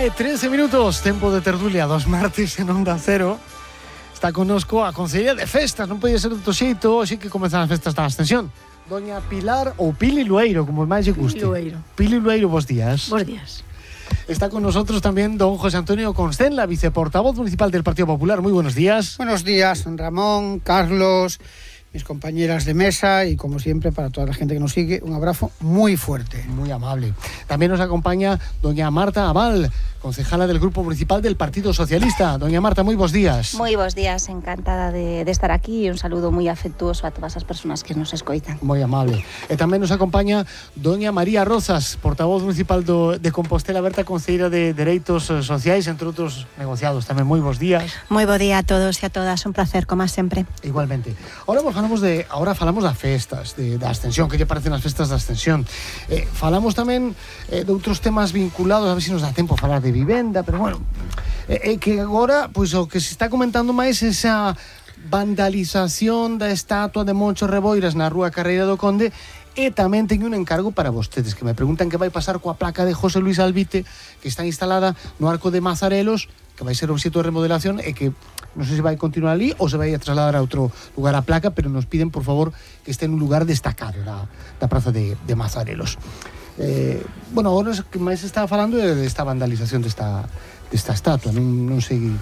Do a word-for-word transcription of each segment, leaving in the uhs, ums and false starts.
Una e trece minutos, tempo de tertulia dos martes en Onda Cero. Está connosco a Conselleira de Festas, non podía ser de outro xeito, así que comezan as festas da Ascensión. Doña Pilar ou Pili Lueiro, como máis lle guste. Pili Lueiro. Pili Lueiro, bos días. Bos días. Está con nosotros tamén don José Antonio Constenla, viceportavoz municipal del Partido Popular. Muy buenos días. Buenos días, Ramón, Carlos, mis compañeras de mesa y, como siempre, para toda la gente que nos sigue, un abrazo muy fuerte. Muy amable. También nos acompaña doña Marta Abal, concejala del Grupo Municipal del Partido Socialista. Doña Marta, muy bons días. Moi bons días, encantada de, de estar aquí e un saludo moi afectuoso a todas as persoas que nos escoitan. Moi amable. E tamén nos acompaña doña María Rozas, portavoz municipal do, de Compostela Berta, concelleira de Dereitos Sociais, entre outros negociados. Tamén moi bons días. Moi bo día a todos e a todas, un placer, como sempre. Igualmente. Ahora falamos de ahora falamos das festas, de, da Ascensión, que lle parecen as festas da Ascensión. Eh, falamos tamén eh, de outros temas vinculados, a ver se nos dá tempo a falar de vivenda, pero bueno, é eh, eh, que agora, pois, o que se está comentando máis é esa vandalización da estatua de Moncho Reboiras na Rúa Carreira do Conde. E tamén teño un encargo para vostedes, que me preguntan que vai pasar coa placa de José Luis Albite, que está instalada no Arco de Mazarelos, que vai ser obxecto de remodelación e que non sei se vai continuar ali ou se vai a trasladar a outro lugar a placa, pero nos piden, por favor, que este en un lugar destacado da, da praza de, de Mazarelos. Eh, bueno, agora o que máis está falando é desta vandalización desta, desta estatua. Non, non sei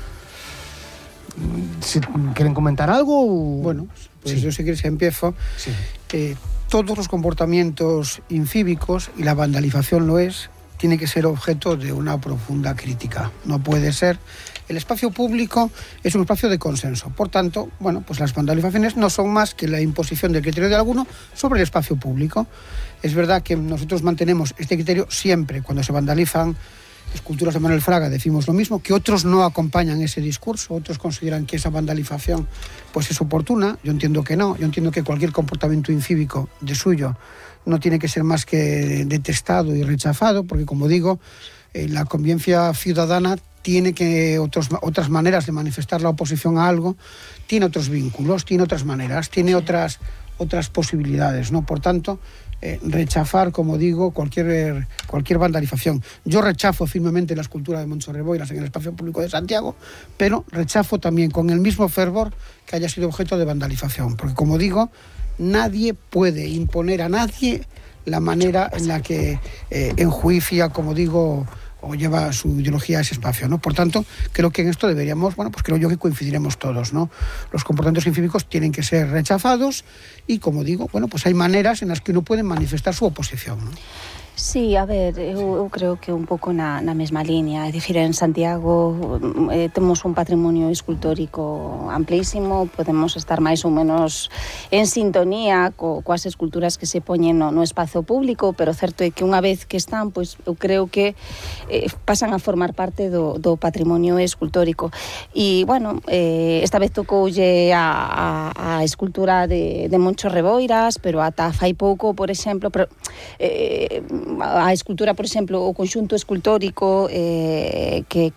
se queren comentar algo ou... Bueno, pues sí. Yo si quieres empiezo. Sí. Eh, todos los comportamientos incívicos, y la vandalización lo es, tiene que ser objeto de una profunda crítica. No puede ser. El espacio público es un espacio de consenso. Por tanto, bueno, pues las vandalizaciones no son más que la imposición del criterio de alguno sobre el espacio público. Es verdad que nosotros mantenemos este criterio siempre cuando se vandalizan esculturas de Manuel Fraga, decimos lo mismo, que otros no acompañan ese discurso, otros consideran que esa vandalización pues es oportuna. Yo entiendo que no, yo entiendo que cualquier comportamiento incívico de suyo no tiene que ser más que detestado y rechazado, porque, como digo, eh, la convivencia ciudadana tiene que otros, otras maneras de manifestar la oposición a algo, tiene otros vínculos, tiene otras maneras, tiene otras, otras posibilidades, ¿no? Por tanto, eh, rechazar, como digo, cualquier, cualquier vandalización. Yo rechazo firmemente la escultura de Moncho Reboiras en el espacio público de Santiago, pero rechazo también con el mismo fervor que haya sido objeto de vandalización, porque, como digo, nadie puede imponer a nadie la manera en la que eh, enjuicia, como digo, o lleva su ideología a ese espacio, ¿no? Por tanto, creo que en esto deberíamos, bueno, pues creo yo que coincidiremos todos, ¿no? Los comportamientos incívicos tienen que ser rechazados y, como digo, bueno, pues hay maneras en las que uno puede manifestar su oposición, ¿no? Sí, a ver, eu, eu creo que un pouco na, na mesma línea. É dicir, en Santiago eh, temos un patrimonio escultórico amplísimo, podemos estar máis ou menos en sintonía co, coas esculturas que se poñen no, no espazo público, pero certo é que unha vez que están, pois eu creo que eh, pasan a formar parte do, do patrimonio escultórico. E, bueno, eh, esta vez tocoulle a, a, a escultura de, de Moncho Reboiras, pero ata fai pouco, por exemplo, pero, eh, a escultura, por exemplo, o conxunto escultórico eh, que,